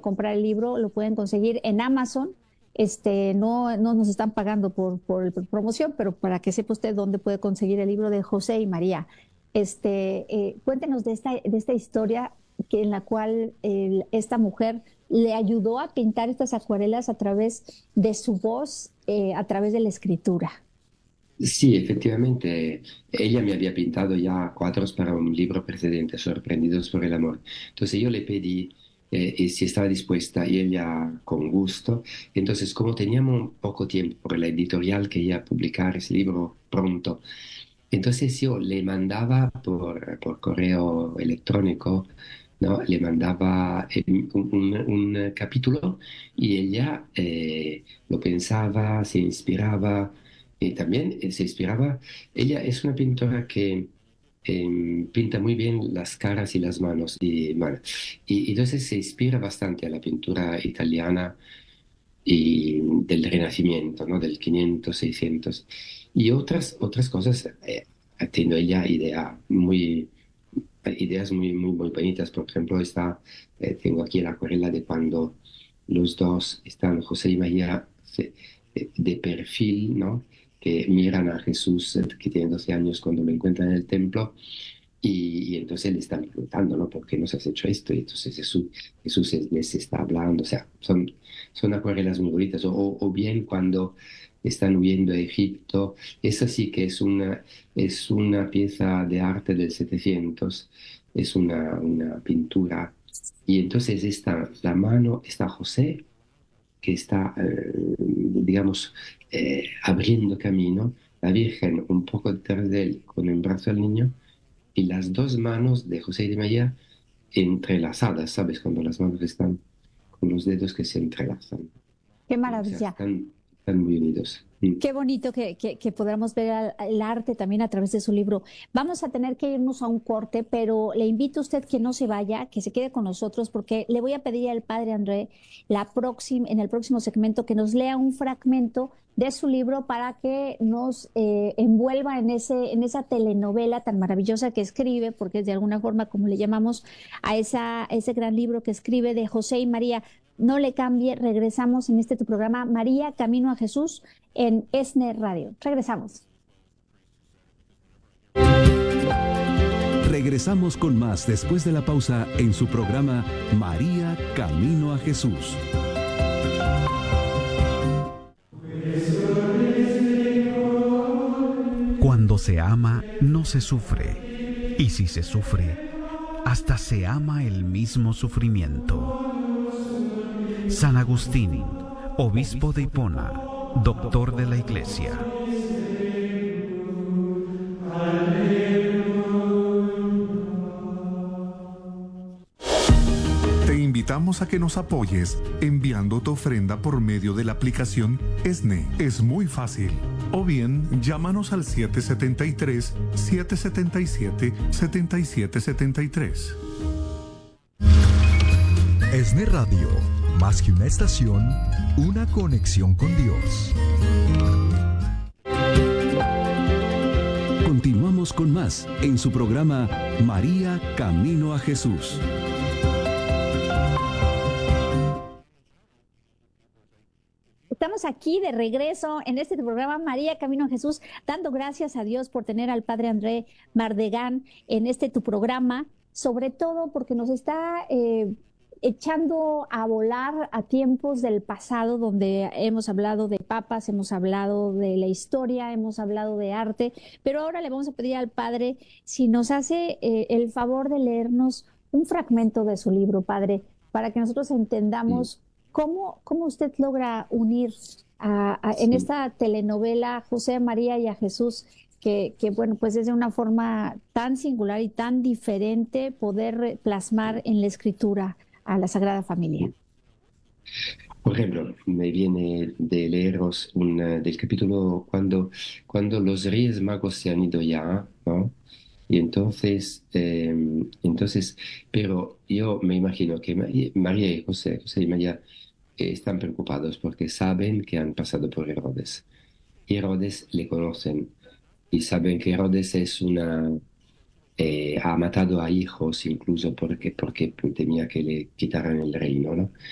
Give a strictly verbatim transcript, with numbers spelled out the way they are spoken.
comprar el libro, lo pueden conseguir en Amazon. Este, no, no nos están pagando por, por, por promoción, pero para que sepa usted dónde puede conseguir el libro de José y María. Este, eh, cuéntenos de esta, de esta historia que, en la cual el- esta mujer le ayudó a pintar estas acuarelas a través de su voz, eh, a través de la escritura. Sí, efectivamente, ella me había pintado ya cuadros para un libro precedente, Sorprendidos por el amor. Entonces yo le pedí eh, y si estaba dispuesta y ella con gusto. Entonces, como teníamos poco tiempo por la editorial que iba a publicar ese libro pronto, entonces yo le mandaba por, por correo electrónico, ¿no? Le mandaba eh, un, un- un capítulo y ella eh, lo pensaba, se inspiraba y también eh, se inspiraba. Ella es una pintora que em, pinta muy bien las caras y las manos y, bueno, y, y entonces se inspira bastante a la pintura italiana y del Renacimiento, ¿no? Del quinientos, seiscientos. Y otras, otras cosas, eh, teniendo ella idea muy, ideas muy, muy, muy bonitas. Por ejemplo, está, eh, tengo aquí la acuarela de cuando los dos están, José y María, se- de, de perfil, ¿no? Que miran a Jesús, eh, que tiene doce años cuando lo encuentran en el templo, y, y entonces le están preguntando, ¿no? ¿Por qué nos has hecho esto? Y entonces Jesús, Jesús es- les está hablando, o sea, son, son acuarelas muy bonitas. O, o bien cuando están huyendo a Egipto, esa sí que es una, es una pieza de arte del setecientos, es una, una pintura. Y entonces está la mano, está José, que está, eh, digamos, eh, abriendo camino, la Virgen un poco detrás de él con el brazo al niño y las dos manos de José y de María entrelazadas, ¿sabes? Cuando las manos están con los dedos que se entrelazan. Qué Y, o sea, maravilla. están, están muy unidos. Mm. Qué bonito que, que, que podamos ver al- el arte también a través de su libro. Vamos a tener que irnos a un corte, pero le invito a usted que no se vaya, que se quede con nosotros, porque le voy a pedir al padre André la próxima, en el próximo segmento que nos lea un fragmento de su libro para que nos eh, envuelva en ese, en esa telenovela tan maravillosa que escribe, porque es de alguna forma como le llamamos a esa, ese gran libro que escribe de José y María. No le cambie, regresamos en este tu programa, María, Camino a Jesús en ESNE Radio. Regresamos. Regresamos con más después de la pausa en su programa María Camino a Jesús. Cuando se ama, no se sufre. Y si se sufre, hasta se ama el mismo sufrimiento. San Agustín, obispo de Hipona, doctor de la Iglesia. Te invitamos a que nos apoyes enviando tu ofrenda por medio de la aplicación ESNE. Es muy fácil. O bien, llámanos al siete siete tres, siete siete siete, siete siete siete tres. ESNE Radio, más que una estación, una conexión con Dios. Continuamos con más en su programa María Camino a Jesús. Estamos aquí de regreso en este programa María Camino a Jesús, dando gracias a Dios por tener al Padre André Mardegán en este tu programa, sobre todo porque nos está eh, echando a volar a tiempos del pasado, donde hemos hablado de papas, hemos hablado de la historia, hemos hablado de arte, pero ahora le vamos a pedir al Padre si nos hace eh, el favor de leernos un fragmento de su libro, Padre, para que nosotros Sí, entendamos ¿Cómo, cómo usted logra unir a, a- en sí. esta telenovela a José, a María y a Jesús, que, que, bueno, pues es de una forma tan singular y tan diferente poder plasmar en la escritura a la Sagrada Familia? Por ejemplo, me viene de leeros un, eh, del capítulo cuando, cuando los Reyes Magos se han ido ya, ¿no? Y entonces, eh, entonces, pero yo me imagino que María, María y José, José y María eh, están preocupados porque saben que han pasado por Herodes. Y Herodes le conocen y saben que Herodes es una, eh, ha matado a hijos incluso porque, porque temía que le quitaran el reino, ¿no?